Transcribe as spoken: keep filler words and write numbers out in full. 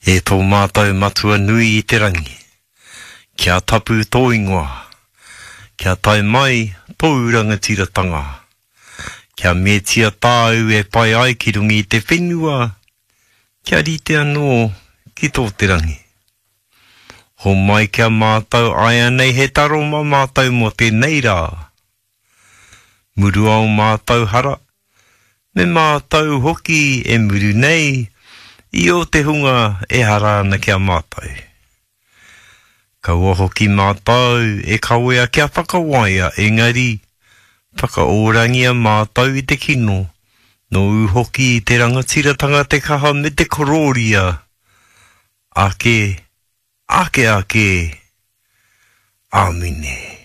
E tō mātou matua nui I te rangi. Kia tapu tō ingoa. Kia tai mai tō rangatiratanga. Kia metia tāu e pai ai ki rungi I te whenua. Kia rite anō ki tō te rangi. Ho mai kia mātou aia nei he taro ma mātou mo te neira. Muru au mātou hara. Me mātou hoki e muru nei. I o te hunga e hara ana kia mātou. Kaua hoki mātou e kawea kia whakawaia engari. Whakaorangia mātou I te kino. No u hoki I te rangatiratanga te kaha me te kororia. Ake, ake ake. Amine.